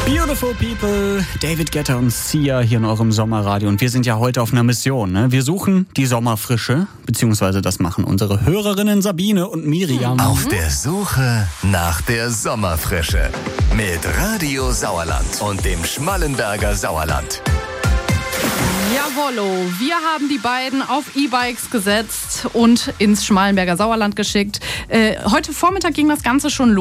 Beautiful People, David Guetta und Sia hier in eurem Sommerradio. Und wir sind ja heute auf einer Mission. Ne? Wir suchen die Sommerfrische, beziehungsweise das machen unsere Hörerinnen Sabine und Miriam. Auf der Suche nach der Sommerfrische mit Radio Sauerland und dem Schmallenberger Sauerland. Jawollo, wir haben die beiden auf E-Bikes gesetzt und ins Schmallenberger Sauerland geschickt. Heute Vormittag ging das Ganze schon los.